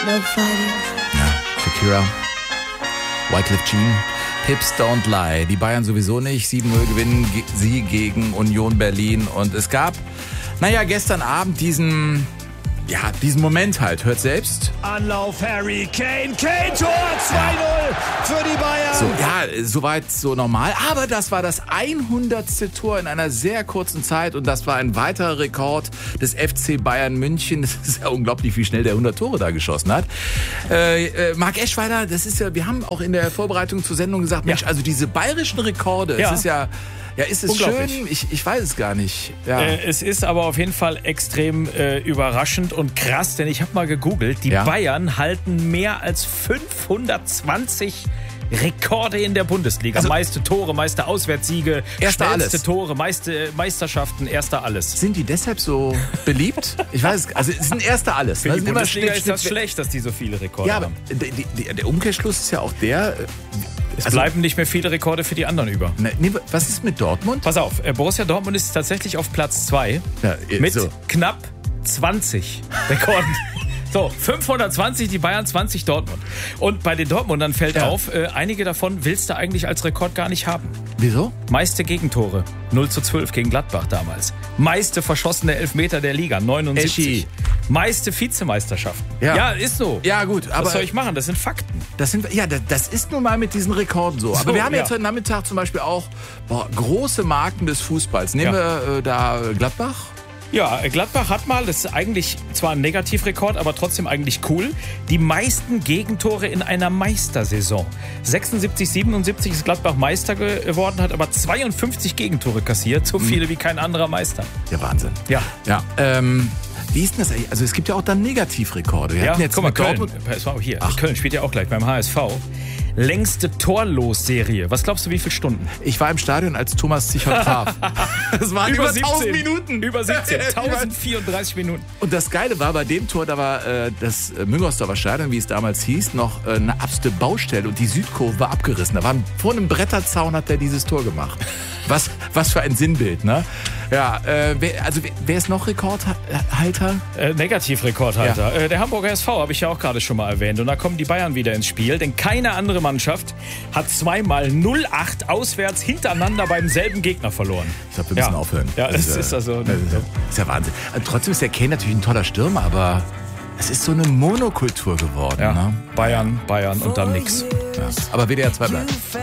Ja, Shakira, Wyclef Jean, Hips Don't Lie. Die Bayern sowieso nicht. 7-0 gewinnen sie gegen Union Berlin. Und es gab, gestern Abend diesen Moment halt. Hört selbst. Anlauf Harry Kane, Tor 2-0 für die Bayern. So, soweit so normal. Aber das war das 100. Tor in einer sehr kurzen Zeit und das war ein weiterer Rekord des FC Bayern München. Das ist ja unglaublich, wie schnell der 100 Tore da geschossen hat. Marc Eschweiler, wir haben auch in der Vorbereitung zur Sendung gesagt, Mensch, also diese bayerischen Rekorde, es ist ja... Ja, ist es schön? Ich weiß es gar nicht. Ja. Es ist aber auf jeden Fall extrem überraschend und krass, denn ich habe mal gegoogelt. Die Bayern halten mehr als 520 Rekorde in der Bundesliga. Also, meiste Tore, meiste Auswärtssiege, schnellste Tore, meiste Meisterschaften, erster alles. Sind die deshalb so beliebt? Ich weiß es. Also es sind erster alles. Für die Bundesliga ist das schlecht, dass die so viele Rekorde haben. Aber der Umkehrschluss ist ja auch der... Es bleiben nicht mehr viele Rekorde für die anderen über. Was ist mit Dortmund? Pass auf, Borussia Dortmund ist tatsächlich auf Platz 2 mit knapp 20 Rekorden. So, 520 die Bayern, 20 Dortmund. Und bei den Dortmundern fällt auf, einige davon willst du eigentlich als Rekord gar nicht haben. Wieso? Meiste Gegentore, 0:12 gegen Gladbach damals. Meiste verschossene Elfmeter der Liga, 79. Meiste Vizemeisterschaften. Ja, ist so. Ja, gut. Aber was soll ich machen? Das sind Fakten. Das ist nun mal mit diesen Rekorden so. Aber wir haben jetzt heute Nachmittag zum Beispiel auch große Marken des Fußballs. Nehmen wir da Gladbach? Ja, Gladbach hat mal, das ist eigentlich zwar ein Negativrekord, aber trotzdem eigentlich cool, die meisten Gegentore in einer Meistersaison. 76, 77 ist Gladbach Meister geworden, hat aber 52 Gegentore kassiert, so viele wie kein anderer Meister. Ja, Wahnsinn. Ja. Wie ist denn das eigentlich? Also es gibt ja auch dann Negativrekorde. Wir hatten jetzt guck mal, Köln. Es war auch hier. Köln spielt ja auch gleich beim HSV. Längste Torlos-Serie. Was glaubst du, wie viele Stunden? Ich war im Stadion, als Thomas Zichon traf. Das waren über 1000 Minuten. Über 17. 1034 Minuten. Und das Geile war, bei dem Tor, da war das Müngersdorfer Stadion, wie es damals hieß, noch eine absolute Baustelle und die Südkurve war abgerissen. Da war vor einem Bretterzaun, hat er dieses Tor gemacht. Was für ein Sinnbild, ne? Ja, wer ist noch Rekordhalter? Negativrekordhalter. Der Hamburger SV habe ich ja auch gerade schon mal erwähnt. Und da kommen die Bayern wieder ins Spiel, denn keine andere Mannschaft hat zweimal 0:8 auswärts hintereinander beim selben Gegner verloren. Ich glaube, wir müssen aufhören. Ja, das ist also... Das ist ja Wahnsinn. Trotzdem ist der Kane natürlich ein toller Stürmer, aber es ist so eine Monokultur geworden. Ja, ne? Bayern und dann nix. Ja. Aber WDR 2 bleibt.